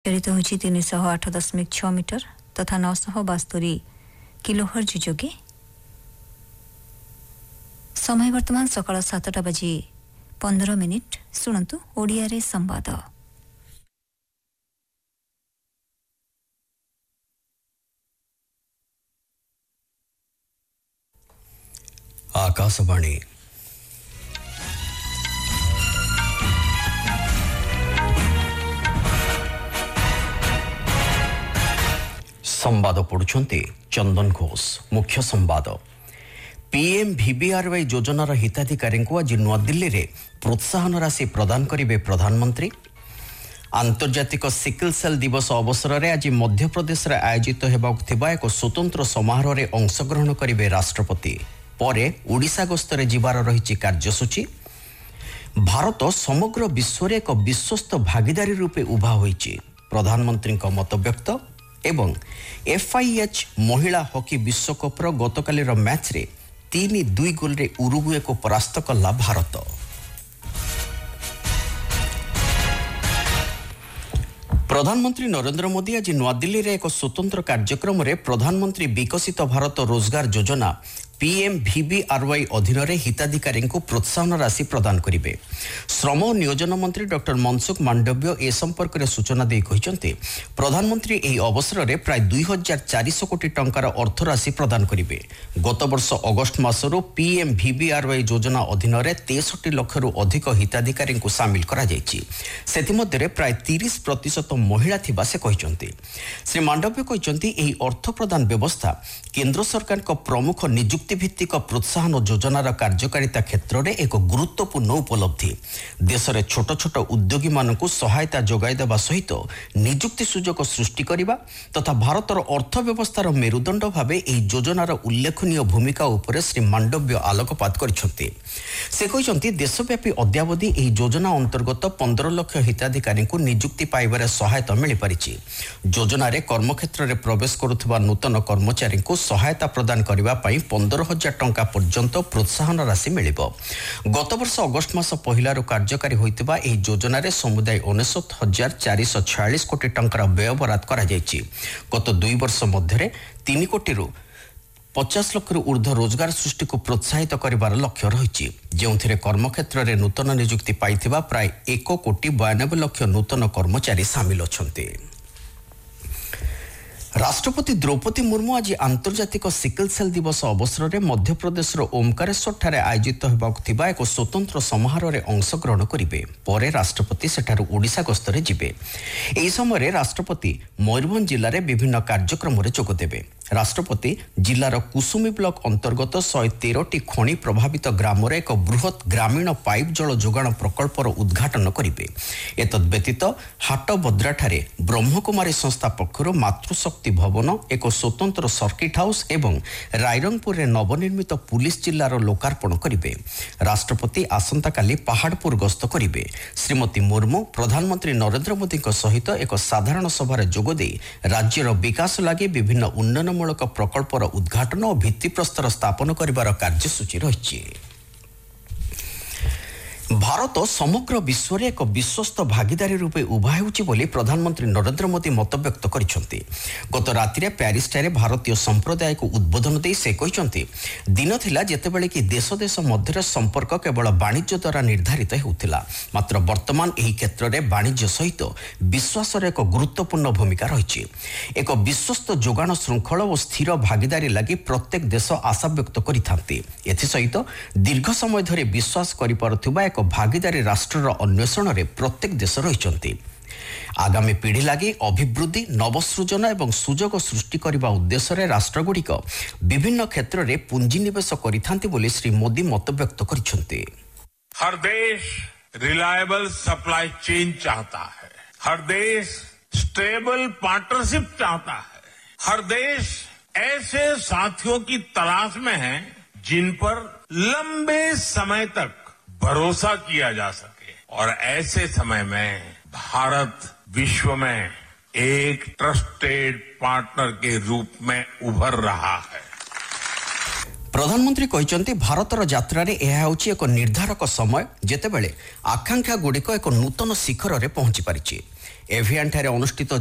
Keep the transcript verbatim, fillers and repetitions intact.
चलित होची तीन सौ आठ दशमिक छः मीटर तथा नौ सौ बास्तरी किलोहर्ज जोगे समय वर्तमान सकाळ सातटा बजी पंद्रह मिनिट शुणु ओडिया रे संवाद। आकाशवाणी संवाद पढ़ुछंती चंदन घोष। मुख्य संवाद पीएम वीबीआरवाई योजनार हिताधिकारी को आज नुआदिल्ली रे प्रोत्साहन राशि प्रदान करेंगे प्रधानमंत्री। आंतर्जातिक सिकल सेल दिवस अवसर में आज मध्य प्रदेश रे आयोजित हेबाकु थिबा एक स्वतंत्र समारोह रे अंशग्रहण करेंगे राष्ट्रपति। परे ओडिशा गस्तरे जिबार रहिछि कार्यसूची। भारत समग्र विश्व रे एक विश्वस्त भागीदारी रूपे उभा होइछि प्रधानमंत्री मत व्यक्त। एवं एफआईएच महिला हॉकी विश्वकप गतकाली मैच रे तीन दुई गोल रे उरुग्वे को परास्त कला भारत। प्रधानमंत्री नरेंद्र मोदी आज नुआदिल्ली रे एक स्वतंत्र कार्यक्रम रे प्रधानमंत्री विकसित भारत रोजगार योजना पीएम वीबीआरवाई अधीन रे हिताधिकारी को प्रोत्साहन राशि प्रदान करेंगे। श्रम और नियोजन मंत्री डॉक्टर मनसुख मांडव्य ए संपर्क में सूचना दे कहते प्रधानमंत्री एही अवसर में प्राय दुई हजार चार सौ कोटी टंकार अर्थ राशि प्रदान करेंगे। गत वर्ष अगस्ट मासर पीएम वीबीआरवाई योजना अधीन में तेसठी लक्ष रु अधिक हिताधिकारी को सामिल करा जायछि। सेतिमध्यरे प्राय तीस प्रतिशत महिला थिबा से कहते। श्री मांडव्य कहते एही अर्थ प्रदान व्यवस्था केंद्र सरकार को प्रमुख नियुक्ति भित्तिक प्रोत्साहन योजनार कार्यकारिता क्षेत्र में एक गुरुत्वपूर्ण उपलब्धि। देश में छोट छोट उद्योगी मानक सहायता जोगाई देवा सहित नियुक्ति सुजोग सृष्टि करने तथा भारतर अर्थव्यवस्थार मेरुदंड भाव यह योजनार उल्लेखनीय भूमिका उपर श्री मांडव्य आलोकपात करछन्ते। से कहते देशव्यापी अद्यावधि यह योजना अंतर्गत पंद्रह लक्ष हिताधिकारी को नियुक्ति पाइबार सहायता मिल पारिछि। योजन कर्मक्षेत्र में प्रवेश करुवा नूतन कर्मचारी को सहायता प्रदान करने पंद्रह हजार टंका पर्यंत प्रोत्साहन राशि मिल। गत वर्ष अगस्ट मास पहलू कार्यकारी होइतिबा एही योजना रे समुदाय उनसठ हजार चार सौ छियालीस कोटी टंकार व्यय बराद करा जायछि। गत दुई वर्ष मध्य तीन कोटी रु पचास लक्ष रु ऊर्ध्व रोजगार सृष्टि को प्रोत्साहित करिवार लक्ष्य रहिछि। जेउथिरे कर्मक्षेत्र रे नूतन नियुक्ति पाइथिबा प्राय एक कोटी बयानबे लक्ष नूतन कर्मचारी सामिल अछन्ते। राष्ट्रपति द्रौपदी मुर्मू आज आंतर्जातिक सिकल सेल दिवस अवसर में मध्य प्रदेश ओमकारेश्वर ठारे आयोजित होबाकु थिबा एक स्वतंत्र समारोह रे अंशग्रहण करिवे। परे राष्ट्रपति सेठारु ओडिशा गस्तरे जिबे। एही समय राष्ट्रपति मयूरभंज जिले में विभिन्न कार्यक्रम रे जोग देबे। राष्ट्रपति जिलार कुसुमी ब्लॉक अंतर्गत शहे तेरह टी खनि प्रभावित ग्राम रे एक बृहत ग्रामीण पाइप जल जोगाण प्रकल्पर उद्घाटन करिवे। एतद व्यतीत हाटबद्रा ठारे ब्रह्मकुमारी संस्था पक्षरु मातृशक्ति भवन एक स्वतंत्र सर्किट हाउस एवं रायरंगपुर रे नवनिर्मित पुलिस जिलार लोकार्पण करिवे। राष्ट्रपति आसंता काली पहाड़पुर गस्त करिवे। श्रीमती मुर्मू प्रधानमंत्री नरेंद्र मोदी सहित एक साधारण सभार जोग दे राज्यर विकास लागि विभिन्न उन्नयनमूलक प्रकल्पर उद्घाटन और भित्तिप्रस्तर स्थापन करिवार कार्यसूची रहिछि। भारत समग्र विश्व रे एक विश्वस्त भागीदारी रूपे उभा होउछि बोली प्रधानमंत्री नरेंद्र मोदी मत व्यक्त करिसेंति। गत राति प्यारिस ठारे भारतीय संप्रदाय को उद्बोधन दे से कहते दिन थिला जेतेबेले कि देश देश मध्य संपर्क केवल वाणिज्य द्वारा निर्धारित हेउथिला, मात्र वर्तमान एही क्षेत्र में वाणिज्य सहित विश्वास एक गुरुत्वपूर्ण भूमिका रही। एक विश्वस्त जोगाण श्रृंखल और स्थिर भागीदारी लगी प्रत्येक देश आशा व्यक्त करिथांती। एथिसहित दीर्घ समय धरि विश्वास करि पारुथिबा एक भागीदारी राष्ट्रर अन्वेषण रे प्रत्येक देश रहिचंती। आगामी पीढ़ी लगी अभिवृद्धि नवसृजन एवं सुजोग सृष्टि करने उद्देश्य रे राष्ट्रगुड़िक विभिन्न क्षेत्र में पुंजीनिवेश करिथांती बोली श्री मोदी मत व्यक्त करिसेंति। हर देश रिलायबल सप्लाई चेन चाहता है, हर देश स्टेबल पार्टनरशिप चाहता है, हर देश ऐसे साथियों की तलाश में है जिन पर लंबे समय तक भरोसा किया जा सके। और ऐसे समय में भारत विश्व में एक ट्रस्टेड पार्टनर के रूप में उभर रहा है। प्रधानमंत्री कहते भारतर यात्रा रे यह होची एक निर्धारक समय जेतेबेले आकांक्षा गुड़िक एक नूतन शिखर रे पहुंची पारिछि। ଏଭିଆନ୍ ଠାରେ ଅନୁଷ୍ଠିତ